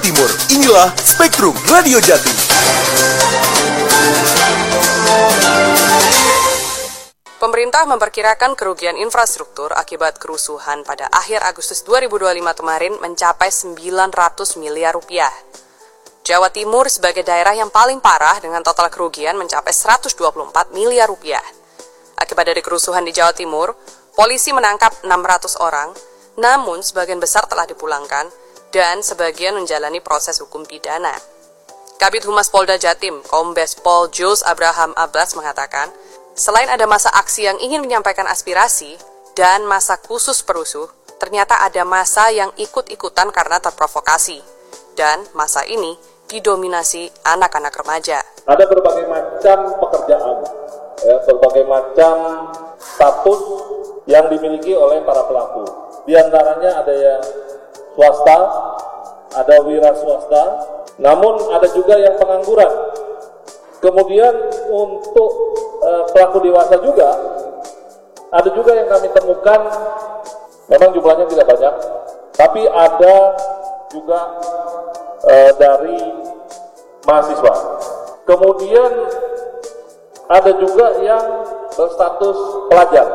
Timur. Inilah Spektrum Radio Jatim. Pemerintah memperkirakan kerugian infrastruktur akibat kerusuhan pada akhir Agustus 2025 kemarin mencapai 900 miliar rupiah. Jawa Timur sebagai daerah yang paling parah dengan total kerugian mencapai 124 miliar rupiah. Akibat dari kerusuhan di Jawa Timur, polisi menangkap 600 orang, namun sebagian besar telah dipulangkan dan sebagian menjalani proses hukum pidana. Kabid Humas Polda Jatim, Kombes Pol Jules Abraham Abbas mengatakan, selain ada masa aksi yang ingin menyampaikan aspirasi dan masa khusus perusuh, ternyata ada masa yang ikut-ikutan karena terprovokasi. Dan masa ini didominasi anak-anak remaja. Ada berbagai macam pekerjaan, berbagai macam status yang dimiliki oleh para pelaku. Di antaranya ada yang swasta, ada wira swasta, namun ada juga yang pengangguran. Kemudian untuk pelaku dewasa juga, ada juga yang kami temukan, memang jumlahnya tidak banyak, tapi ada juga dari mahasiswa. Kemudian ada juga yang berstatus pelajar.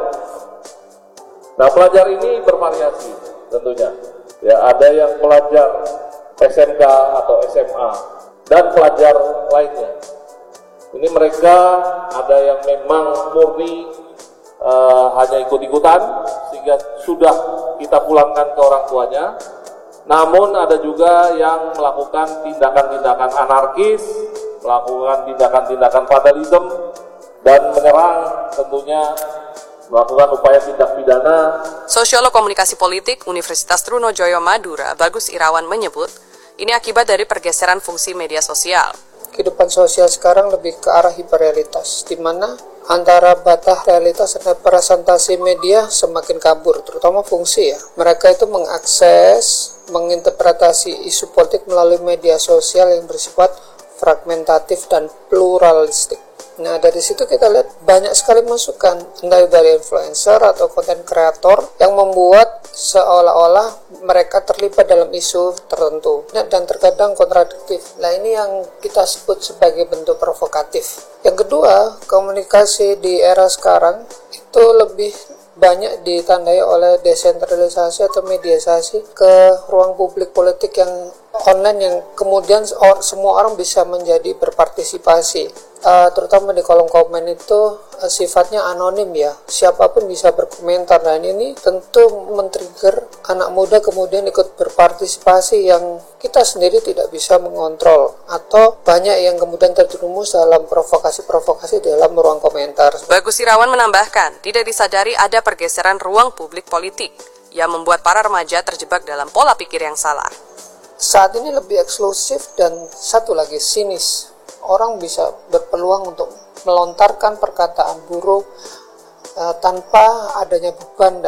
Nah, pelajar ini bervariasi tentunya. Ya, ada yang pelajar SMK atau SMA dan pelajar lainnya. Ini mereka ada yang memang murni hanya ikut-ikutan sehingga sudah kita pulangkan ke orang tuanya. Namun ada juga yang melakukan tindakan-tindakan anarkis, melakukan tindakan-tindakan vandalisme dan menyerang, tentunya melakukan upaya tindak pidana. Sosiolog komunikasi politik Universitas Trunojoyo Madura, Bagus Irawan menyebut, ini akibat dari pergeseran fungsi media sosial. Kehidupan sosial sekarang lebih ke arah hiperrealitas, di mana antara batas realitas dan presentasi media semakin kabur, terutama fungsi ya. Mereka itu mengakses, menginterpretasi isu politik melalui media sosial yang bersifat fragmentatif dan pluralistik. Nah, dari situ kita lihat banyak sekali masukan, entah dari influencer atau konten kreator yang membuat seolah-olah mereka terlibat dalam isu tertentu dan terkadang kontradiktif. Nah, ini yang kita sebut sebagai bentuk provokatif. Yang kedua, komunikasi di era sekarang itu lebih banyak ditandai oleh desentralisasi atau mediasi ke ruang publik politik yang online, yang kemudian semua orang bisa menjadi berpartisipasi. Terutama di kolom komen itu sifatnya anonim ya, siapapun bisa berkomentar. Dan ini tentu men-trigger anak muda kemudian ikut berpartisipasi yang kita sendiri tidak bisa mengontrol, atau banyak yang kemudian terjerumus dalam provokasi-provokasi dalam ruang komentar. Bagus Irawan menambahkan, tidak disadari ada pergeseran ruang publik politik yang membuat para remaja terjebak dalam pola pikir yang salah. Saat ini lebih eksklusif dan satu lagi sinis. Orang bisa berpeluang untuk melontarkan perkataan buruk tanpa adanya beban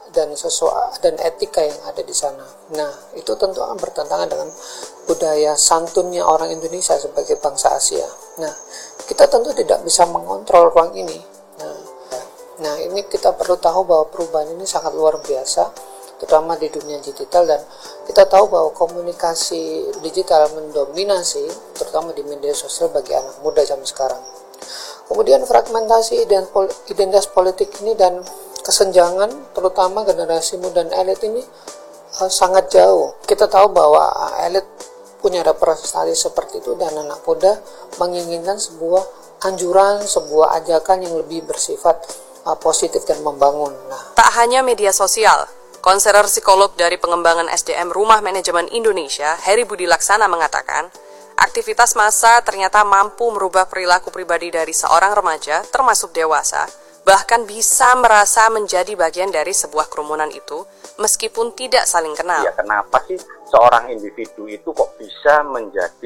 dan etika yang ada di sana. Nah, itu tentu akan bertentangan dengan budaya santunnya orang Indonesia sebagai bangsa Asia. Nah, kita tentu tidak bisa mengontrol ruang ini. Nah, ini kita perlu tahu bahwa perubahan ini sangat luar biasa, terutama di dunia digital, dan kita tahu bahwa komunikasi digital mendominasi terutama di media sosial bagi anak muda zaman sekarang. Kemudian fragmentasi identitas politik ini dan kesenjangan terutama generasi muda dan elit ini sangat jauh. Kita tahu bahwa elit punya representasi seperti itu dan anak muda menginginkan sebuah anjuran, sebuah ajakan yang lebih bersifat positif dan membangun. Tak hanya media sosial, konselor psikolog dari pengembangan SDM Rumah Manajemen Indonesia, Heri Budi Laksana mengatakan, aktivitas massa ternyata mampu merubah perilaku pribadi dari seorang remaja, termasuk dewasa, bahkan bisa merasa menjadi bagian dari sebuah kerumunan itu, meskipun tidak saling kenal. Ya, kenapa sih seorang individu itu kok bisa menjadi